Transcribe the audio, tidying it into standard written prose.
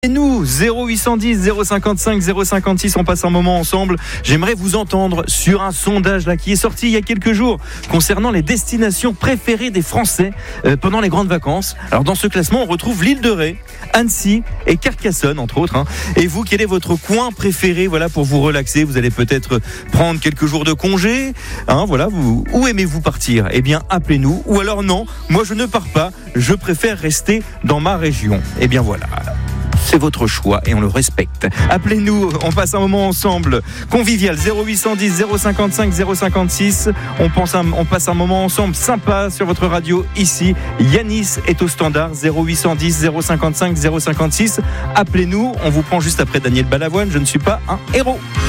Et nous, 0810 055 056, on passe un moment ensemble. J'aimerais vous entendre sur un sondage là qui est sorti il y a quelques jours concernant les destinations préférées des Français pendant les grandes vacances. Alors dans ce classement, on retrouve l'île de Ré, Annecy et Carcassonne entre autres. Et vous, quel est votre coin préféré pour vous relaxer? Vous allez peut-être prendre quelques jours de congé. Où aimez-vous partir? Eh bien, appelez-nous. Ou alors non, moi je ne pars pas. Je préfère rester dans ma région. Eh bien voilà. C'est votre choix et on le respecte. Appelez-nous, on passe un moment ensemble. Convivial, 0810 055 056. On passe un moment ensemble sympa sur votre radio ici. Yanis est au standard, 0810 055 056. Appelez-nous, on vous prend juste après Daniel Balavoine. Je ne suis pas un héros.